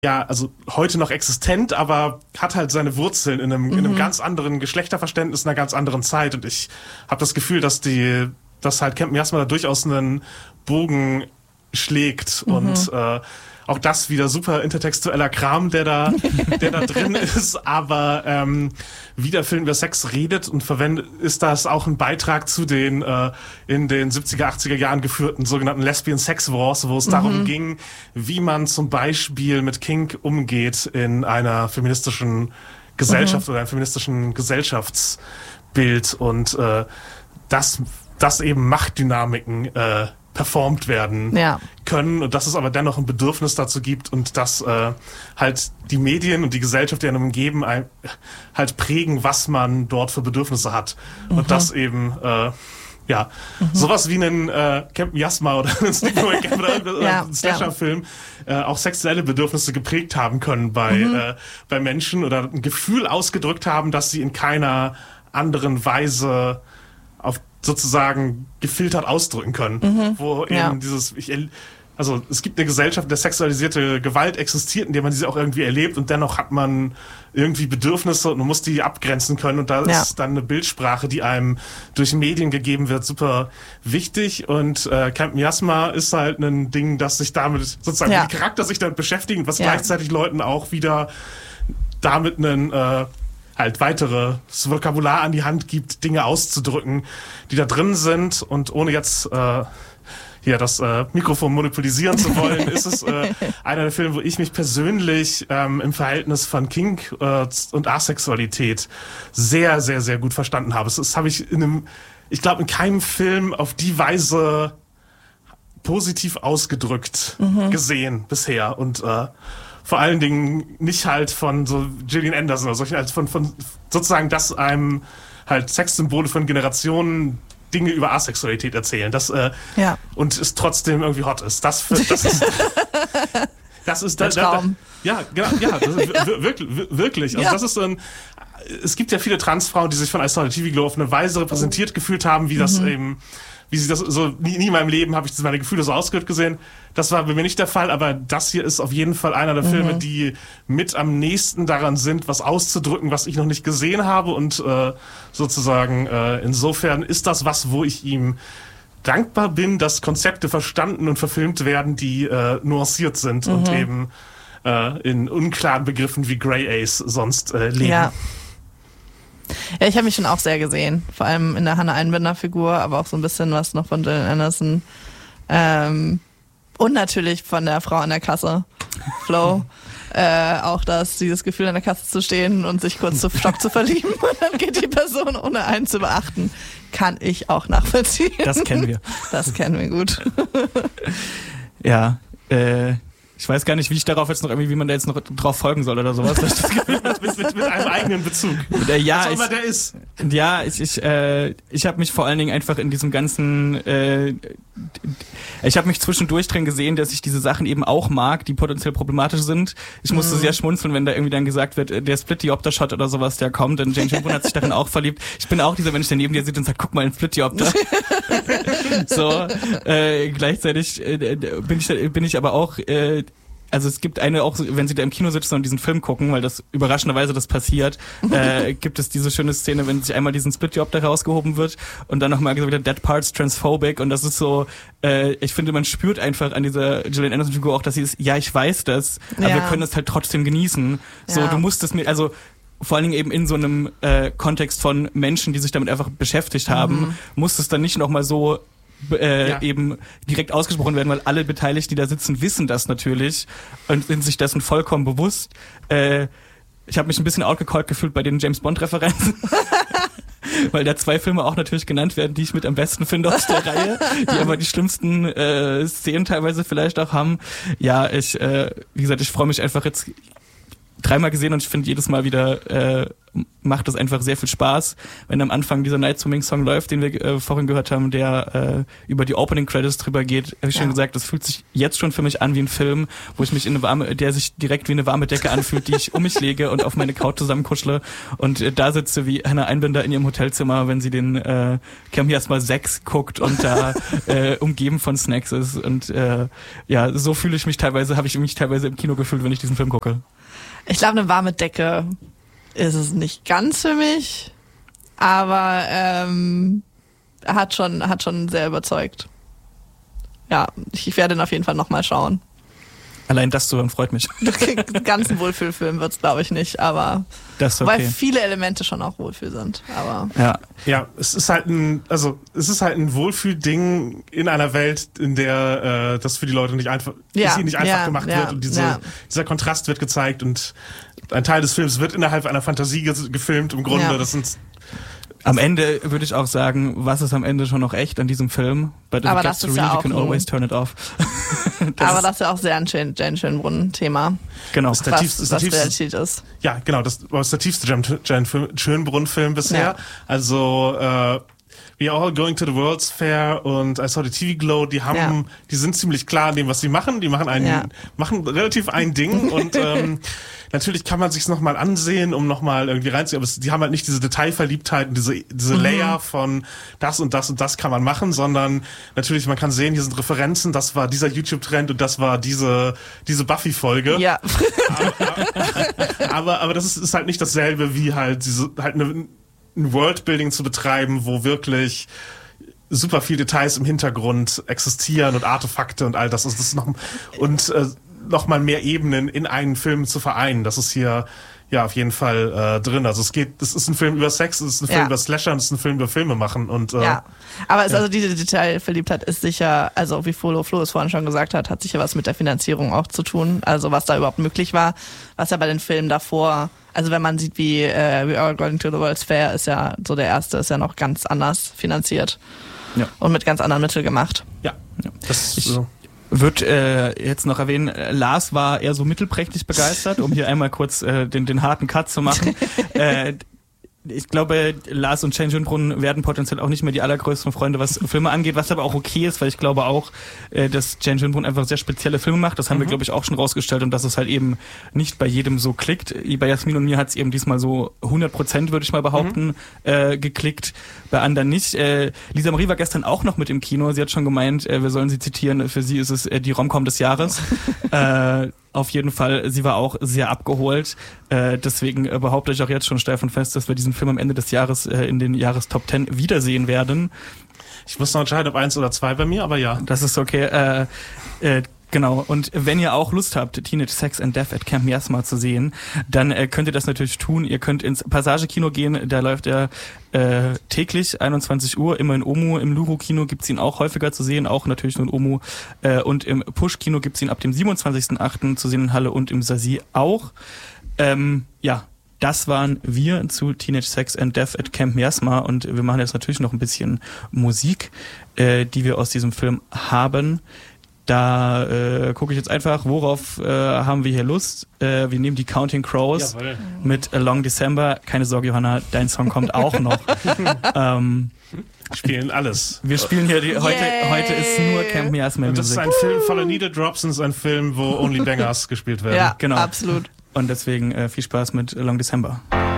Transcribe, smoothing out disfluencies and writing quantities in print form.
ja, also heute noch existent, aber hat halt seine Wurzeln in einem ganz anderen Geschlechterverständnis, in einer ganz anderen Zeit. Und ich habe das Gefühl, dass halt Camp Miasma da durchaus einen Bogen schlägt und auch das wieder super intertextueller Kram, der da drin ist, aber wie der Film über Sex redet und verwendet, ist das auch ein Beitrag zu den in den 70er, 80er Jahren geführten sogenannten Lesbian Sex Wars, wo es darum ging, wie man zum Beispiel mit Kink umgeht in einer feministischen Gesellschaft oder einem feministischen Gesellschaftsbild und dass eben Machtdynamiken performt werden können und dass es aber dennoch ein Bedürfnis dazu gibt und dass halt die Medien und die Gesellschaft, die einen umgeben, halt prägen, was man dort für Bedürfnisse hat. Und das eben, sowas wie einen Camp Miasma oder einen Sleepaway Camp oder einen Slasher-Film auch sexuelle Bedürfnisse geprägt haben können bei Menschen oder ein Gefühl ausgedrückt haben, dass sie in keiner anderen Weise auf sozusagen gefiltert ausdrücken können, wo eben es gibt eine Gesellschaft, in der sexualisierte Gewalt existiert, in der man diese auch irgendwie erlebt und dennoch hat man irgendwie Bedürfnisse und man muss die abgrenzen können und da ist dann eine Bildsprache, die einem durch Medien gegeben wird, super wichtig und Camp Miasma ist halt ein Ding, das sich damit sozusagen die Charakter sich damit beschäftigen, was gleichzeitig Leuten auch wieder damit einen halt weiteres Vokabular an die Hand gibt, Dinge auszudrücken, die da drin sind und ohne jetzt hier das Mikrofon monopolisieren zu wollen, ist es einer der Filme, wo ich mich persönlich im Verhältnis von Kink und Asexualität sehr, sehr, sehr gut verstanden habe. Das habe ich ich glaube, in keinem Film auf die Weise positiv ausgedrückt gesehen bisher und vor allen Dingen nicht halt von so Gillian Anderson oder solchen, als von sozusagen, dass einem halt Sexsymbole von Generationen Dinge über Asexualität erzählen, und es trotzdem irgendwie hot ist. Das ist der Traum. Ja, genau, ja, wirklich. Also das ist es gibt ja viele Transfrauen, die sich von I Saw the TV Glow auf eine Weise repräsentiert gefühlt haben, wie das eben, wie sie das so, nie in meinem Leben habe ich meine Gefühle so ausgedrückt gesehen. Das war bei mir nicht der Fall, aber das hier ist auf jeden Fall einer der Filme, die mit am nächsten daran sind, was auszudrücken, was ich noch nicht gesehen habe und sozusagen insofern ist das was, wo ich ihm dankbar bin, dass Konzepte verstanden und verfilmt werden, die nuanciert sind und eben in unklaren Begriffen wie Grey Ace sonst leben. Ja, ich habe mich schon auch sehr gesehen. Vor allem in der Hannah Einbinder-Figur, aber auch so ein bisschen was noch von Gillian Anderson. Und natürlich von der Frau an der Kasse, Flo. Auch dieses Gefühl an der Kasse zu stehen und sich kurz zu Schock zu verlieben und dann geht die Person ohne einen zu beachten. Kann ich auch nachvollziehen. Das kennen wir. Das kennen wir gut. Ja, ich weiß gar nicht, wie man da jetzt noch drauf folgen soll oder sowas. mit einem eigenen Bezug. Ja, was auch immer der ist. Ja, ich habe mich vor allen Dingen einfach in diesem ganzen, ich habe mich zwischendurch drin gesehen, dass ich diese Sachen eben auch mag, die potenziell problematisch sind. Ich musste sehr schmunzeln, wenn da irgendwie dann gesagt wird, der Split-Diopter-Shot oder sowas, der kommt, denn Jane Chamberlain hat sich darin auch verliebt. Ich bin auch dieser Mensch, der neben dir sitzt und sagt, guck mal, ein Split-Diopter. So, gleichzeitig bin ich aber auch, also es gibt auch, wenn sie da im Kino sitzen und diesen Film gucken, weil das überraschenderweise das passiert, gibt es diese schöne Szene, wenn sich einmal diesen Split-Diopter rausgehoben wird und dann nochmal gesagt wird, that part's transphobic und das ist so, ich finde, man spürt einfach an dieser Gillian Anderson-Figur auch, dass sie ist, ja, ich weiß das, aber wir können es halt trotzdem genießen. So, du musst es mir, also vor allen Dingen eben in so einem Kontext von Menschen, die sich damit einfach beschäftigt haben, muss es dann nicht nochmal so eben direkt ausgesprochen werden, weil alle Beteiligten, die da sitzen, wissen das natürlich und sind sich dessen vollkommen bewusst. Ich habe mich ein bisschen outgecallt gefühlt bei den James-Bond-Referenzen, weil da 2 Filme auch natürlich genannt werden, die ich mit am besten finde aus der Reihe, die aber die schlimmsten Szenen teilweise vielleicht auch haben. Ja, wie gesagt, ich freue mich einfach jetzt dreimal gesehen und ich finde jedes Mal wieder macht es einfach sehr viel Spaß, wenn am Anfang dieser Night Swimming Song läuft, den wir vorhin gehört haben, der über die Opening Credits drüber geht. Habe ich schon gesagt, das fühlt sich jetzt schon für mich an wie ein Film, wo ich mich der sich direkt wie eine warme Decke anfühlt, die ich um mich lege und auf meine Couch zusammenkuschle und da sitze wie Hannah Einbinder in ihrem Hotelzimmer, wenn sie den Camp Miasma 6 guckt und da umgeben von Snacks ist und ja, so fühle ich mich teilweise, habe ich mich teilweise im Kino gefühlt, wenn ich diesen Film gucke. Ich glaube, eine warme Decke ist es nicht ganz für mich, aber hat schon sehr überzeugt. Ja, ich werde ihn auf jeden Fall nochmal schauen. Allein das zu hören freut mich. Den ganzen Wohlfühlfilm wird's, glaube ich, nicht, aber das ist okay. Weil viele Elemente schon auch Wohlfühl sind. Aber ja, es ist halt ein Wohlfühlding in einer Welt, in der das für die Leute nicht einfach gemacht wird und dieser Kontrast wird gezeigt und ein Teil des Films wird innerhalb einer Fantasie gefilmt im Grunde. Das sind am Ende würde ich auch sagen, was ist am Ende schon noch echt an diesem Film? But if it gets too real, you can always turn it off. Das ist ja auch sehr ein Jane Schönbrunn-Thema. Genau. Was Realität ist. Ja, genau. Das war der tiefste Jane Schönbrunn-Film bisher. Ja. Also We Are All Going to the World's Fair und I Saw the TV Glow, die sind ziemlich klar in dem, was sie machen. Die machen relativ ein Ding und natürlich kann man sich's nochmal ansehen, um nochmal irgendwie reinzuziehen, aber die haben halt nicht diese Detailverliebtheit und diese Layer von das und das und das kann man machen, sondern natürlich, man kann sehen, hier sind Referenzen, das war dieser YouTube-Trend und das war diese Buffy-Folge. Ja. aber das ist halt nicht dasselbe wie halt ein Worldbuilding zu betreiben, wo wirklich super viele Details im Hintergrund existieren und Artefakte und all das. Noch mal mehr Ebenen in einen Film zu vereinen. Das ist hier ja auf jeden Fall drin. Also es ist ein Film über Sex, es ist ein Film über Slasher und es ist ein Film über Filme machen. Und, aber also diese Detailverliebtheit ist sicher, also wie Flo es vorhin schon gesagt hat sicher was mit der Finanzierung auch zu tun. Also was da überhaupt möglich war, was ja bei den Filmen davor, also wenn man sieht, wie We Are Going to the World's Fair ist ja so der erste, ist ja noch ganz anders finanziert und mit ganz anderen Mitteln gemacht. Ja. Das ist so. Wird jetzt noch erwähnen, Lars war eher so mittelprächtig begeistert, um hier einmal kurz den harten Cut zu machen. Ich glaube, Lars und Jane Schönbrunn werden potenziell auch nicht mehr die allergrößten Freunde, was Filme angeht, was aber auch okay ist, weil ich glaube auch, dass Jane Schönbrunn einfach sehr spezielle Filme macht. Das haben wir, glaube ich, auch schon rausgestellt und dass es halt eben nicht bei jedem so klickt. Bei Jasmin und mir hat es eben diesmal so 100%, würde ich mal behaupten, geklickt, bei anderen nicht. Lisa Marie war gestern auch noch mit im Kino. Sie hat schon gemeint, wir sollen sie zitieren, für sie ist es die Rom-Com des Jahres. Auf jeden Fall, sie war auch sehr abgeholt. Deswegen behaupte ich auch jetzt schon steif und fest, dass wir diesen Film am Ende des Jahres in den Jahrestop 10 wiedersehen werden. Ich muss noch entscheiden, ob 1 oder 2 bei mir, aber ja. Das ist okay. Genau, und wenn ihr auch Lust habt, Teenage Sex and Death at Camp Miasma zu sehen, dann könnt ihr das natürlich tun. Ihr könnt ins Passage-Kino gehen, da läuft er täglich, 21 Uhr, immer in Omu. Im Luro-Kino gibt's ihn auch häufiger zu sehen, auch natürlich nur in Omu. Und im Push-Kino gibt's ihn ab dem 27.08. zu sehen in Halle und im Sasi auch. Das waren wir zu Teenage Sex and Death at Camp Miasma und wir machen jetzt natürlich noch ein bisschen Musik, die wir aus diesem Film haben. Da gucke ich jetzt einfach, worauf haben wir hier Lust. Wir nehmen die Counting Crows mit A Long December. Keine Sorge, Johanna, dein Song kommt auch noch. Spielen alles. Wir spielen hier, heute ist nur Camp Miasma Music. Das ist ein Film voller Needle Drops und es ist ein Film, wo Only Bangers gespielt werden. Ja, genau. Absolut. Und deswegen viel Spaß mit A Long December.